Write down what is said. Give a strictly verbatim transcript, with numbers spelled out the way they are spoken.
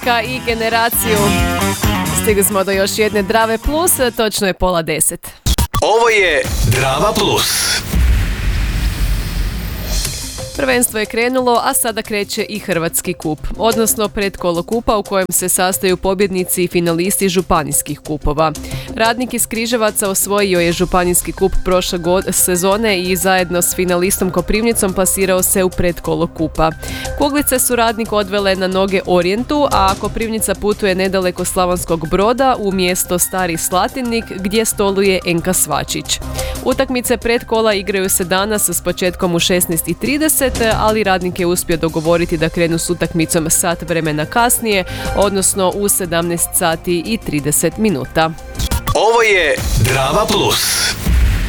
i generaciju. Stigli smo do još jedne Drave Plus, točno je pola deset. Ovo je Drava Plus. Prvenstvo je krenulo, a sada kreće i Hrvatski kup, odnosno predkolo kupa u kojem se sastaju pobjednici i finalisti županijskih kupova. Radnik iz Križevaca osvojio je županijski kup prošle god- sezone i zajedno s finalistom Koprivnicom plasirao se u predkolo kupa. Kuglice su Radnik odvele na noge Orijentu, a Koprivnica putuje nedaleko Slavonskog Broda u mjesto Stari Slatinnik gdje stoluje Enka Svačić. Utakmice predkola igraju se danas s početkom u šesnaest i trideset, ali Radnik je uspio dogovoriti da krenu s utakmicom sat vremena kasnije, odnosno u sedamnaest sati i trideset minuta. Ovo je Drava Plus.